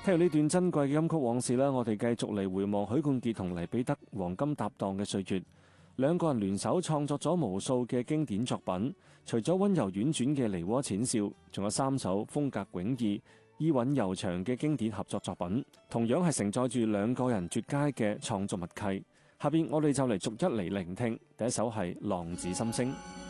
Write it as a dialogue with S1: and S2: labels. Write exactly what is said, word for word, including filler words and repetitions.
S1: 聽完呢段珍貴嘅音曲往事啦，我哋繼續嚟回望許冠傑同黎彼得黃金搭檔嘅歲月。兩個人聯手創作咗無數嘅經典作品，除咗溫柔婉轉嘅《梨渦淺笑》，仲有三首風格迥異、意韻悠長嘅經典合作作品，同樣係承載住兩個人絕佳嘅創作默契。下邊我哋就嚟逐一嚟聆聽，第一首係《浪子心聲》。